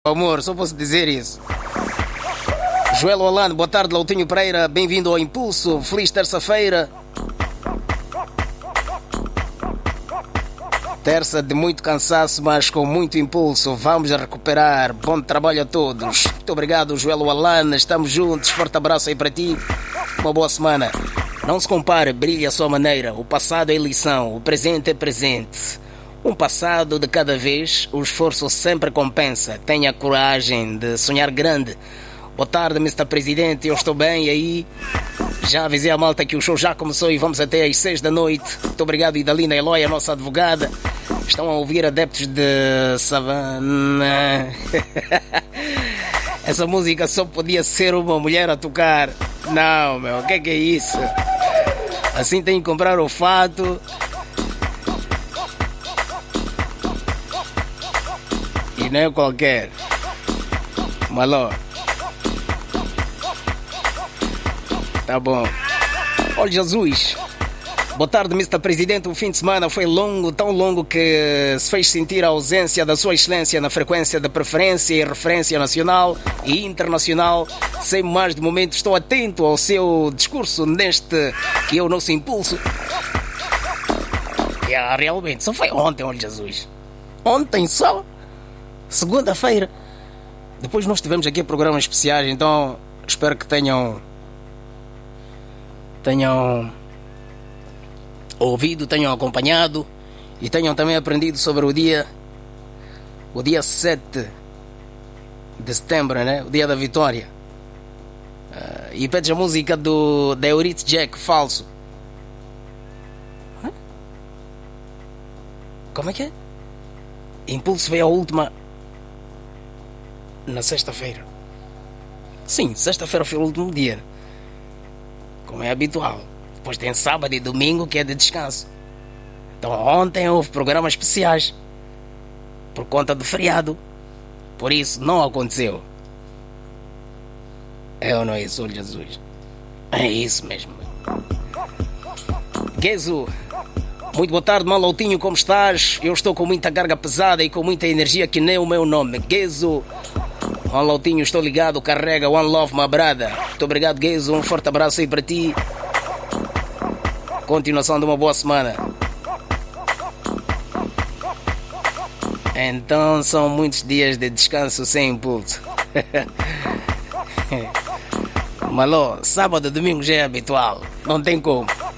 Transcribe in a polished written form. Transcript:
Amor, só posso dizer isso. Joel Holanda, boa tarde, Lautinho Pereira, bem-vindo ao Impulso, feliz terça-feira. Terça de muito cansaço, mas com muito impulso. Vamos a recuperar. Bom trabalho a todos. Muito obrigado, Joel Holanda. Estamos juntos. Forte abraço aí para ti. Uma boa semana. Não se compare, brilhe a sua maneira. O passado é lição, o presente é presente. Um passado de cada vez, o esforço sempre compensa. Tenha coragem de sonhar grande. Boa tarde, Mr. Presidente, eu estou bem aí. Já avisei a malta que o show já começou e vamos até às 6 da noite. Muito obrigado, Idalina Eloy, a nossa advogada. Estão a ouvir adeptos de Savana. Essa música só podia ser uma mulher a tocar. Não, meu, o que é isso? Assim tem que comprar o fato. E não é qualquer. Maló. Tá bom. Olhos azuis. Boa tarde, Mr. Presidente. O fim de semana foi longo, tão longo que se fez sentir a ausência da sua excelência na frequência de preferência e referência nacional e internacional. Sem mais de momento, estou atento ao seu discurso neste que é o nosso impulso. Realmente, só foi ontem, olhos azuis. Ontem só. Segunda-feira. Depois nós tivemos aqui programas especiais, então espero que tenham ouvido, tenham acompanhado e tenham também aprendido sobre o dia 7 de setembro, né? O dia da vitória. E pedes a música da Eurythmics Jack, Falso. Como é que é? Impulso veio a última na sexta-feira. Sim, sexta-feira foi o último dia, como é habitual. Depois tem sábado e domingo que é de descanso. Então ontem houve programas especiais por conta do feriado. Por isso não aconteceu. É ou não é isso, olhos azuis? É isso mesmo. Guezo, muito boa tarde, Malautinho, como estás? Eu estou com muita carga pesada e com muita energia que nem o meu nome. Guezo, Malautinho, estou ligado, carrega One Love, my brother. Muito obrigado, Guezo, um forte abraço aí para ti. Continuação de uma boa semana. Então são muitos dias de descanso sem impulso. Malô, sábado e domingo já é habitual. Não tem como.